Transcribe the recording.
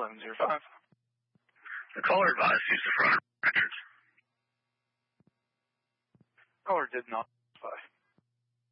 1105. The caller advised use the front records. Caller did not.